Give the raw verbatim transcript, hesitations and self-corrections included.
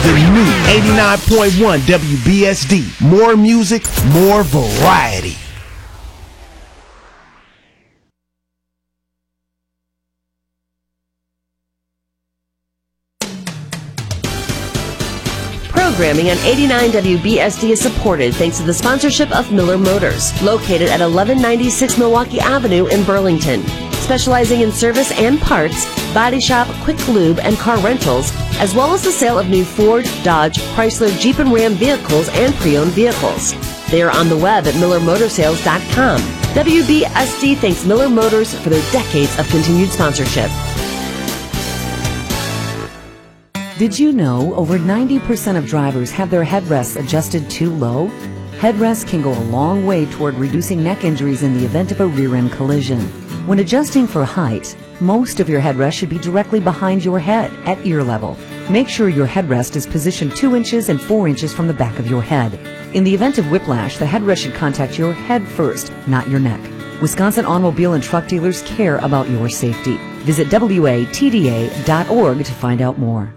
The new eighty-nine point one W B S D. More music, more variety. Programming on eighty-nine W B S D is supported thanks to the sponsorship of Miller Motors, located at eleven ninety-six Milwaukee Avenue in Burlington. Specializing in service and parts, body shop, quick lube, and car rentals, as well as the sale of new Ford, Dodge, Chrysler, Jeep, and Ram vehicles and pre-owned vehicles. They are on the web at miller motor sales dot com. W B S D thanks Miller Motors for their decades of continued sponsorship. Did you know over ninety percent of drivers have their headrests adjusted too low? Headrests can go a long way toward reducing neck injuries in the event of a rear-end collision. When adjusting for height, most of your headrest should be directly behind your head at ear level. Make sure your headrest is positioned two inches and four inches from the back of your head. In the event of whiplash, the headrest should contact your head first, not your neck. Wisconsin automobile and truck dealers care about your safety. Visit W A T D A dot org to find out more.